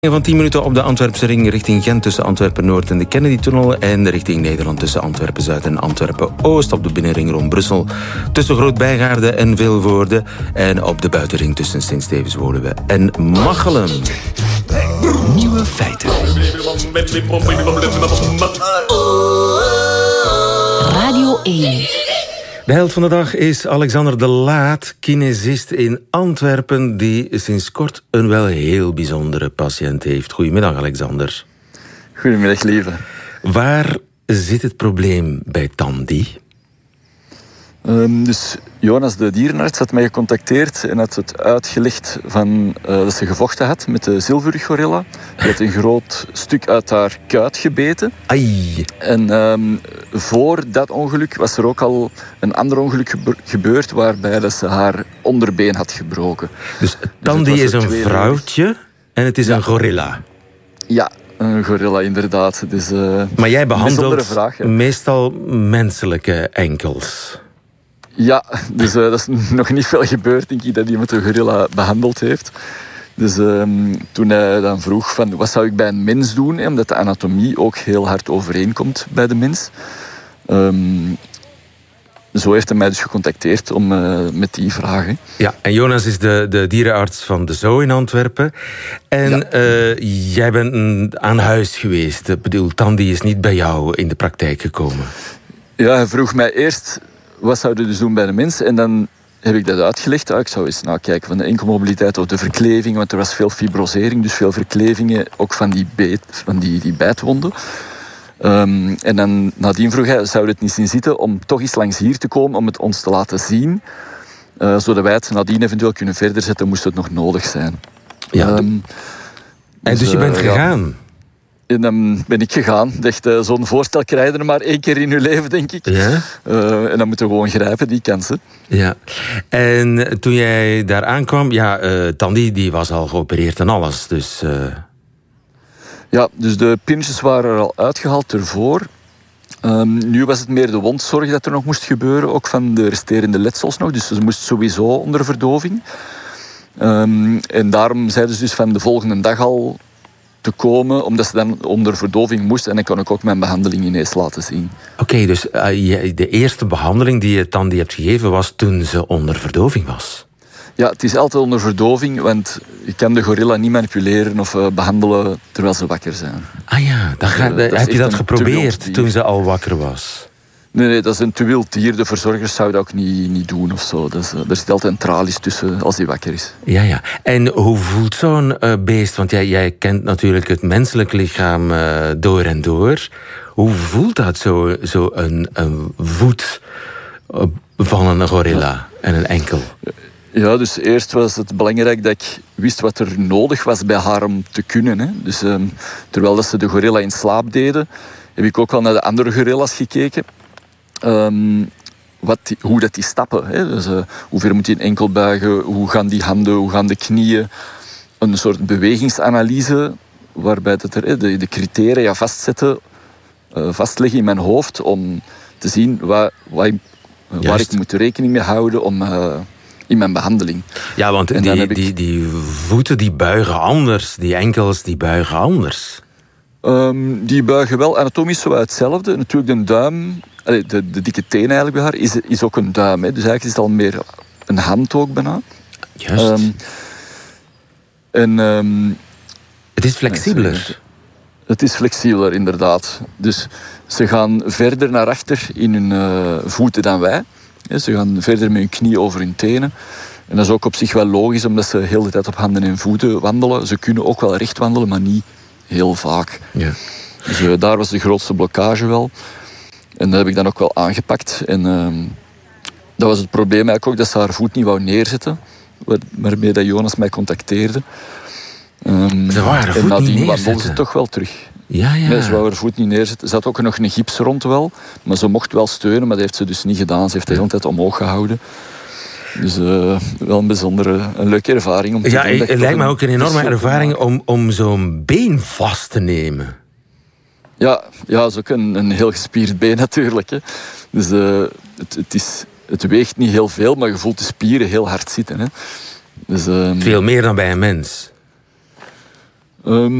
Van 10 minuten op de Antwerpse ring richting Gent tussen Antwerpen-Noord en de Kennedy-tunnel en richting Nederland tussen Antwerpen-Zuid en Antwerpen-Oost op de binnenring rond Brussel tussen Groot-Bijgaarde en Vilvoorde en op de buitenring tussen Sint-Stevens-Woluwe en Machelen. Nieuwe feiten. Radio 1. De held van de dag is Alexander de Laat, kinesist in Antwerpen, die sinds kort een wel heel bijzondere patiënt heeft. Goedemiddag, Alexander. Goedemiddag, lieve. Waar zit het probleem bij Tandy? Dus Jonas, de dierenarts, had mij gecontacteerd en had het uitgelegd van, dat ze gevochten had met de zilverruggorilla. Die had een groot stuk uit haar kuit gebeten. Ai. En voor dat ongeluk was er ook al een ander ongeluk gebeurd waarbij dat ze haar onderbeen had gebroken. Dus Tandy is een vrouwtje en het is een gorilla? Ja, een gorilla inderdaad. Dus, maar jij behandelt vraag, meestal menselijke enkels? Ja, dus dat is nog niet veel gebeurd, denk ik, dat iemand een gorilla behandeld heeft. Dus toen hij dan vroeg van wat zou ik bij een mens doen, omdat de anatomie ook heel hard overeenkomt bij de mens. Zo heeft hij mij dus gecontacteerd om met die vragen. Ja, en Jonas is de dierenarts van de Zoo in Antwerpen. En ja. Jij bent aan huis geweest. Ik bedoel, Tandy is niet bij jou in de praktijk gekomen. Ja, hij vroeg mij eerst wat zou je dus doen bij de mens? En dan heb ik dat uitgelegd. Ik zou eens kijken van de enkelmobiliteit of de verkleving, want er was veel fibrosering, dus veel verklevingen, ook van die bijtwonden. En dan nadien vroeg hij, zou je het niet zien zitten om toch eens langs hier te komen, om het ons te laten zien, zodat wij het nadien eventueel kunnen verder zetten, moest het nog nodig zijn. Ja, en dus je bent gegaan? Ja. En dan ben ik gegaan. Echt, zo'n voorstel krijg je er maar 1 keer in je leven, denk ik. Ja? En dan moeten we gewoon grijpen, die kansen. Ja. En toen jij daar aankwam, Tandy die was al geopereerd en alles. Dus, Ja, dus de pinnetjes waren er al uitgehaald ervoor. Nu was het meer de wondzorg dat er nog moest gebeuren, ook van de resterende letsels nog. Dus ze moest sowieso onder verdoving. En daarom zeiden ze dus van de volgende dag al te komen, omdat ze dan onder verdoving moest. En dan kon ik ook mijn behandeling ineens laten zien. Oké, dus de eerste behandeling die je Tandy hebt gegeven was toen ze onder verdoving was? Ja, het is altijd onder verdoving, want je kan de gorilla niet manipuleren of behandelen terwijl ze wakker zijn. Ah ja, heb je dat geprobeerd toen ze al wakker was? Nee, dat is een te wild dier. De verzorgers zouden dat ook niet doen of zo. Dus, er zit altijd een tralies tussen als hij wakker is. Ja. En hoe voelt zo'n beest? Want jij kent natuurlijk het menselijk lichaam door en door. Hoe voelt dat zo een voet van een gorilla en een enkel? Ja, dus eerst was het belangrijk dat ik wist wat er nodig was bij haar om te kunnen. Hè. Dus terwijl dat ze de gorilla in slaap deden, heb ik ook wel naar de andere gorilla's gekeken. Hoe dat die stappen. Hè. Dus, hoe ver moet je een enkel buigen? Hoe gaan die handen? Hoe gaan de knieën? Een soort bewegingsanalyse waarbij dat er de criteria vastleggen in mijn hoofd om te zien waar ik moet rekening mee houden om in mijn behandeling. Ja, want die voeten die buigen anders. Die enkels die buigen anders. Die buigen wel anatomisch zo hetzelfde. Natuurlijk de duim, de dikke teen eigenlijk bij haar, is ook een duim. Hè. Dus eigenlijk is het al meer een hand ook bijna. Juist. Het is flexibeler. Het is flexibeler, inderdaad. Dus ze gaan verder naar achter in hun voeten dan wij. Ze gaan verder met hun knie over hun tenen. En dat is ook op zich wel logisch, omdat ze heel de tijd op handen en voeten wandelen. Ze kunnen ook wel recht wandelen, maar niet heel vaak. Ja. Dus daar was de grootste blokkage wel. En dat heb ik dan ook wel aangepakt. En dat was het probleem eigenlijk ook, dat ze haar voet niet wou neerzetten. Waarmee dat Jonas mij contacteerde. Ze wou haar voet en nadien niet wandelde ze toch wel terug. Ja. Nee, ze wou haar voet niet neerzetten. Ze had ook nog een gips rond wel. Maar ze mocht wel steunen, maar dat heeft ze dus niet gedaan. Ze heeft de hele tijd omhoog gehouden. Dus wel een leuke ervaring om te doen. Het lijkt me ook een enorme ervaring om zo'n been vast te nemen. Ja, dat is ook een heel gespierd been natuurlijk. Hè. Dus het weegt niet heel veel, maar je voelt de spieren heel hard zitten. Hè. Dus, veel meer dan bij een mens.